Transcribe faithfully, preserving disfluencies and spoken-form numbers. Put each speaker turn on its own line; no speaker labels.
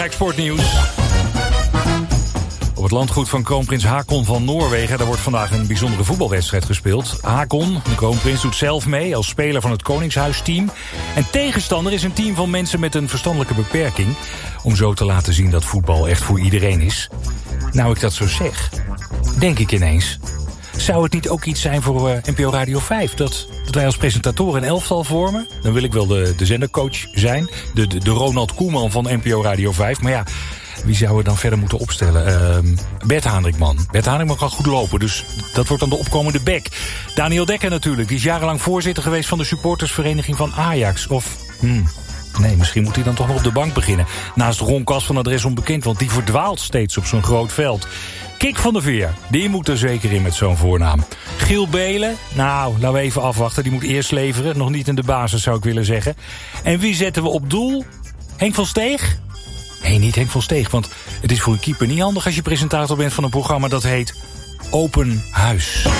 Exportnieuws. Op het landgoed van kroonprins Haakon van Noorwegen... daar wordt vandaag een bijzondere voetbalwedstrijd gespeeld. Haakon, de kroonprins, doet zelf mee als speler van het Koningshuisteam. En tegenstander is een team van mensen met een verstandelijke beperking... om zo te laten zien dat voetbal echt voor iedereen is. Nou, ik dat zo zeg, denk ik ineens... zou het niet ook iets zijn voor uh, N P O Radio vijf... Dat, dat wij als presentatoren een elftal vormen? Dan wil ik wel de, de zendercoach zijn. De, de, de Ronald Koeman van N P O Radio vijf. Maar ja, wie zou we dan verder moeten opstellen? Uh, Bert Haandrikman. Bert Haandrikman kan goed lopen, dus dat wordt dan de opkomende bek. Daniel Dekker natuurlijk. Die is jarenlang voorzitter geweest van de supportersvereniging van Ajax. Of... Hmm. Nee, misschien moet hij dan toch nog op de bank beginnen. Naast Ron Kas van adres onbekend, want die verdwaalt steeds op zo'n groot veld. Kik van der Veer, die moet er zeker in met zo'n voornaam. Giel Belen, nou, laten we even afwachten. Die moet eerst leveren, nog niet in de basis zou ik willen zeggen. En wie zetten we op doel? Henk van Steeg? Nee, niet Henk van Steeg, want het is voor een keeper niet handig... als je presentator bent van een programma dat heet Open Huis.